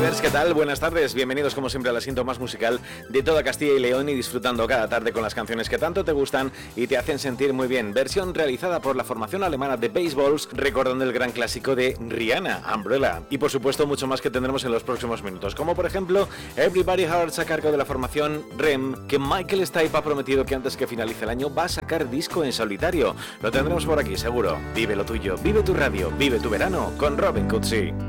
Drivers, ¿qué tal? Buenas tardes, bienvenidos como siempre al asiento más musical de toda Castilla y León y disfrutando cada tarde con las canciones que tanto te gustan y te hacen sentir muy bien. Versión realizada por la formación alemana de Baseballs, recordando el gran clásico de Rihanna, Umbrella. Y por supuesto mucho más que tendremos en los próximos minutos, como por ejemplo Everybody Hurts a cargo de la formación REM, que Michael Stipe ha prometido que antes que finalice el año va a sacar disco en solitario. Lo tendremos por aquí seguro. Vive lo tuyo, vive tu radio, vive tu verano con Robin Cootsy.